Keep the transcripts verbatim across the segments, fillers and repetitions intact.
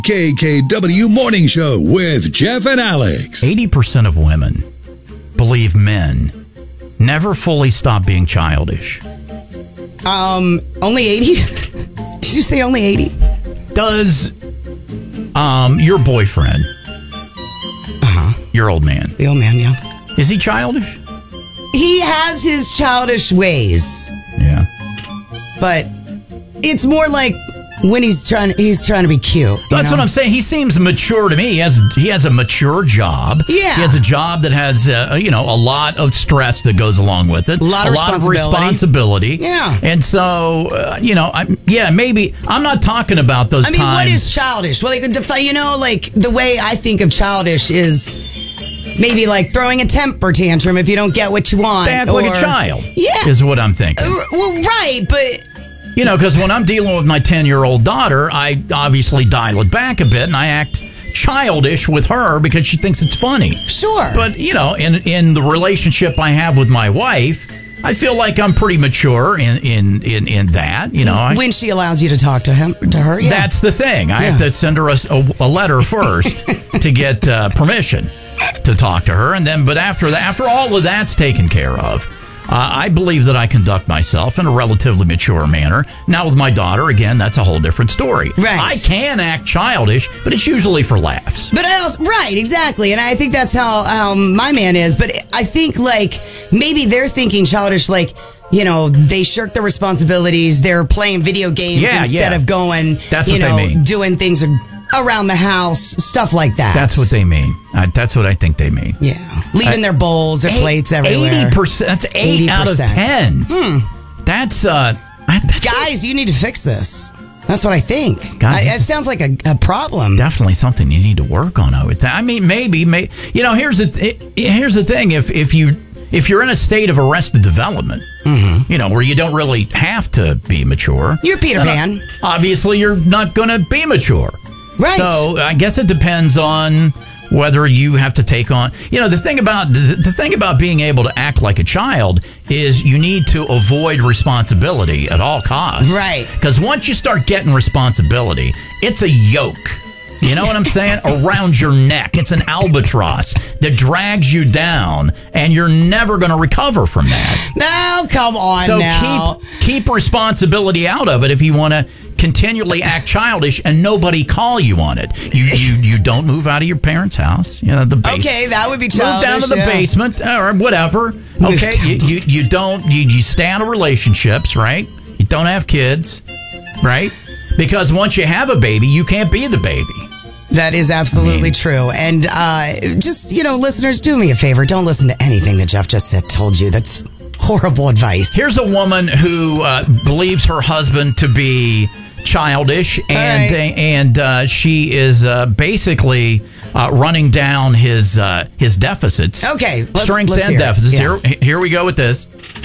K K W Morning Show with Jeff and Alex. eighty percent of women believe men never fully stop being childish. Um, only eighty? Did you say only eighty? Does um your boyfriend, uh-huh. your old man, the old man, yeah, is he childish? He has his childish ways. Yeah. But it's more like when he's trying he's trying to be cute. That's know? what I'm saying. He seems mature to me. He has he has a mature job. Yeah. He has a job that has uh, you know a lot of stress that goes along with it. A lot of a lot responsibility. of responsibility. Yeah. And so uh, you know, I, yeah, maybe I'm not talking about those. I mean, times. what is childish? Well, like, define, you know, like the way I think of childish is maybe like throwing a temper tantrum if you don't get what you want. They act or, like a child. Yeah. Is what I'm thinking. Uh, well, right, but. You know, because when I'm dealing with my ten-year-old daughter, I obviously dial it back a bit and I act childish with her because she thinks it's funny. Sure. But, you know, in in the relationship I have with my wife, I feel like I'm pretty mature in in, in, in that, you know. I, when she allows you to talk to him, to her, yeah. That's the thing. I yeah. have to send her a, a letter first to get uh, permission to talk to her. And then, but after that, after all of that's taken care of, Uh, I believe that I conduct myself in a relatively mature manner. Now with my daughter, again, that's a whole different story. Right. I can act childish, but it's usually for laughs. But I also, right, exactly. And I think that's how, how my man is. But I think, like, maybe they're thinking childish, like, you know, they shirk their responsibilities. They're playing video games yeah, instead yeah. of going, that's you what know, they mean. doing things around the house, stuff like that. That's what they mean. Uh, that's what I think they mean. Yeah. Leaving I, their bowls, their eight, plates everywhere. eighty percent. That's eight eighty percent. Out of ten. Hmm. That's, uh... That's Guys, you need to fix this. That's what I think. God, I, it sounds like a, a problem. Definitely something you need to work on, I would think. I mean, maybe, may, you know, here's the, th- here's the thing. If, if you... If you're in a state of arrested development, mm-hmm. you know, where you don't really have to be mature. You're Peter Pan. Obviously, you're not going to be mature. Right. So I guess it depends on whether you have to take on, you know, the thing about the, the thing about being able to act like a child is you need to avoid responsibility at all costs. Right. Because once you start getting responsibility, it's a yoke. You know what I'm saying? Around your neck. It's an albatross that drags you down, and you're never going to recover from that. Now, come on so now. keep keep responsibility out of it if you want to continually act childish and nobody call you on it. You you you don't move out of your parents' house. You know, the basement. Okay, that would be childish. Move down to the yeah. basement or whatever. Okay, you, you you don't you, you stay out of relationships, right? You don't have kids, right? Because once you have a baby, you can't be the baby. That is absolutely I mean, true. And uh, just, you know, listeners, do me a favor. Don't listen to anything that Jeff just said, told you. That's horrible advice. Here's a woman who uh, believes her husband to be childish, and right. and uh, she is uh, basically uh, running down his uh, his deficits. Okay, let's, strengths let's and hear deficits. Yeah. Here, here we go with this.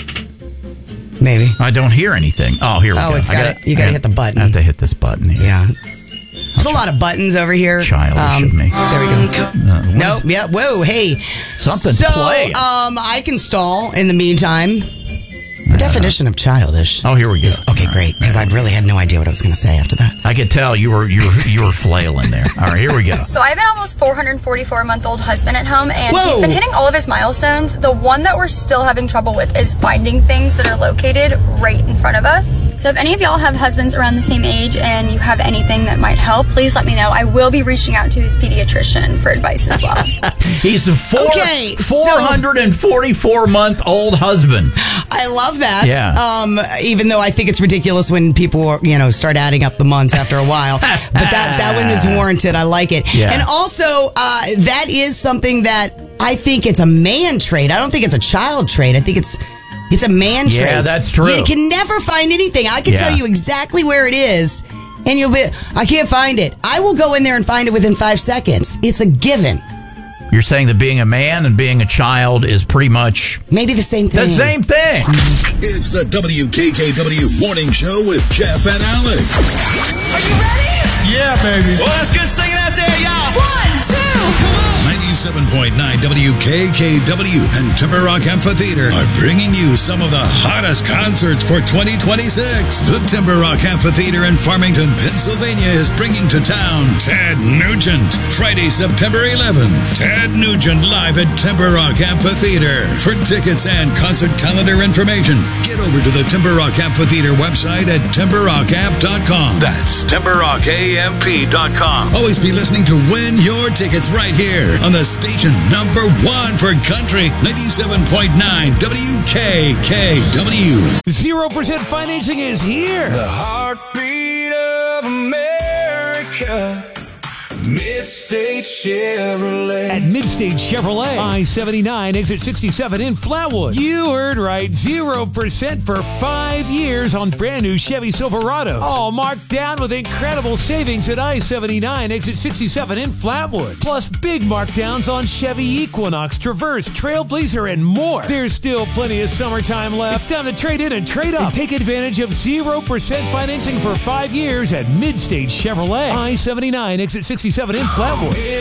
Maybe I don't hear anything. Oh, here we oh, go. It's I gotta, gotta, you got to I hit the button. I have to hit this button here. Yeah. There's a lot of buttons over here. Childish um, of me. There we go. Uh, nope. Yeah. Whoa. Hey. Something so, play. um, I can stall in the meantime. The definition of childish. Oh, here we go. Is, okay, great. Because I really had no idea what I was going to say after that. I could tell you were you were you were flailing there. All right, here we go. So I have an almost four hundred forty-four month old husband at home, and Whoa. he's been hitting all of his milestones. The one that we're still having trouble with is finding things that are located right in front of us. So if any of y'all have husbands around the same age and you have anything that might help, please let me know. I will be reaching out to his pediatrician for advice as well. He's a four okay, four hundred forty-four month old husband. I love that. Yeah. Um, even though I think it's ridiculous when people, you know, start adding up the months after a while. But that, that one is warranted. I like it. Yeah. And also, uh, that is something that I think it's a man trait. I don't think it's a child trait. I think it's it's a man trait. Yeah, that's true. You can never find anything. I can Yeah. tell you exactly where it is, and you'll be, I can't find it. I will go in there and find it within five seconds. It's a given. You're saying that being a man and being a child is pretty much maybe the same thing. The same thing. It's the W K K W Morning Show with Jeff and Alex. Are you ready? Yeah, baby. Well, let's get singing out there, y'all. One, two. ninety-seven point point nine W K K W and Timber Rock Amphitheater are bringing you some of the hottest concerts for twenty twenty-six. The Timber Rock Amphitheater in Farmington, Pennsylvania is bringing to town Ted Nugent. Friday, September eleventh. Ted Nugent live at Timber Rock Amphitheater. For tickets and concert calendar information, get over to the Timber Rock Amphitheater website at timber rock amp dot com. That's timber rock amp dot com. Always be listening to win your tickets right here on the station number one for country, ninety-seven point nine W K K W. Zero percent financing is here. The heartbeat of America. Midstate Chevrolet. At Midstate Chevrolet, I seventy-nine, exit sixty-seven in Flatwood. You heard right, zero percent for five years on brand new Chevy Silverado. All marked down with incredible savings at I seventy-nine, exit sixty-seven in Flatwood. Plus big markdowns on Chevy Equinox, Traverse, Trailblazer, and more. There's still plenty of summertime left. It's time to trade in and trade up. And take advantage of zero percent financing for five years at Midstate Chevrolet. I seventy-nine, exit sixty-seven in Flatwood.